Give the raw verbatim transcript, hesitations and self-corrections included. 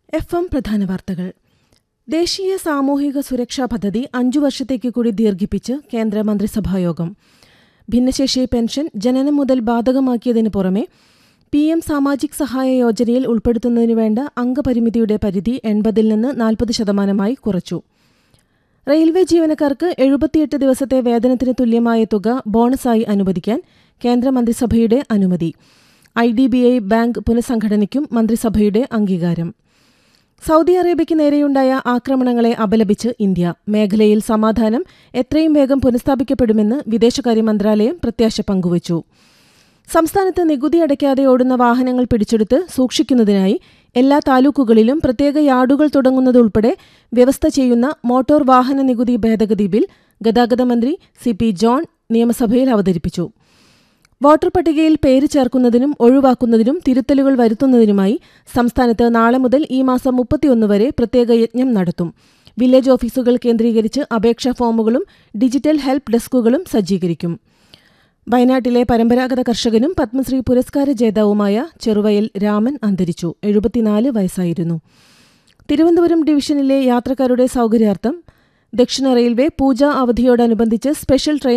F M പ്രധാന വാർത്തകൾ. ദേശീയ സാമൂഹിക സുരക്ഷാ പദ്ധതി അഞ്ചു വർഷത്തേക്ക് കൂടി ദീർഘിപ്പിച്ച് കേന്ദ്ര മന്ത്രിസഭായോഗം. ഭിന്നശേഷി പെൻഷൻ ജനനം മുതൽ ബാധകമാക്കിയതിനു പുറമെ പി എം സാമാജിക് സഹായ യോജനയിൽ ഉൾപ്പെടുത്തുന്നതിനുവേണ്ട അംഗപരിമിതിയുടെ പരിധി എൺപതിൽ നിന്ന് നാൽപ്പത് ശതമാനമായി കുറച്ചു. റെയിൽവേ ജീവനക്കാർക്ക് എഴുപത്തിയെട്ട് ദിവസത്തെ വേതനത്തിന് തുല്യമായ തുക ബോണസായി അനുവദിക്കാൻ കേന്ദ്രമന്ത്രിസഭയുടെ അനുമതി. I D B I bank പുനഃസംഘടനയ്ക്കും മന്ത്രിസഭയുടെ അംഗീകാരം. സൗദി അറേബ്യയ്ക്ക് നേരെയുണ്ടായ ആക്രമണങ്ങളെ അപലപിച്ച് ഇന്ത്യ. മേഖലയിൽ സമാധാനം എത്രയും വേഗം പുനഃസ്ഥാപിക്കപ്പെടുമെന്ന് വിദേശകാര്യ മന്ത്രാലയം പ്രത്യാശ പങ്കുവച്ചു. സംസ്ഥാനത്ത് നികുതി അടയ്ക്കാതെ ഓടുന്ന വാഹനങ്ങൾ പിടിച്ചെടുത്ത് സൂക്ഷിക്കുന്നതിനായി എല്ലാ താലൂക്കുകളിലും പ്രത്യേക യാർഡുകൾ തുടങ്ങുന്നതുൾപ്പെടെ വ്യവസ്ഥ ചെയ്യുന്ന മോട്ടോർ വാഹന നികുതി ഭേദഗതി ബിൽ ഗതാഗത മന്ത്രി സി പി ജോൺ നിയമസഭയിൽ അവതരിപ്പിച്ചു. വോട്ടർ പട്ടികയിൽ പേര് ചേർക്കുന്നതിനും ഒഴിവാക്കുന്നതിനും തിരുത്തലുകൾ വരുത്തുന്നതിനുമായി സംസ്ഥാനത്ത് നാളെ മുതൽ ഈ മാസം മുപ്പത്തിയൊന്ന് വരെ പ്രത്യേക യജ്ഞം നടത്തും. വില്ലേജ് ഓഫീസുകൾ കേന്ദ്രീകരിച്ച് അപേക്ഷാ ഫോമുകളും ഡിജിറ്റൽ ഹെൽപ്പ് ഡെസ്കുകളും സജ്ജീകരിക്കും. വയനാട്ടിലെ പരമ്പരാഗത കർഷകനും പത്മശ്രീ പുരസ്കാര ജേതാവുമായ ചെറുവയൽ രാമൻ അന്തരിച്ചു. എഴുപത്തിനാല് വയസ്സായിരുന്നു. തിരുവനന്തപുരം ഡിവിഷനിലെ യാത്രക്കാരുടെ സൗകര്യാർത്ഥം ദക്ഷിണ റെയിൽവേ പൂജ അവധിയോടനുബന്ധിച്ച് സ്പെഷ്യൽ ട്രെയിൻ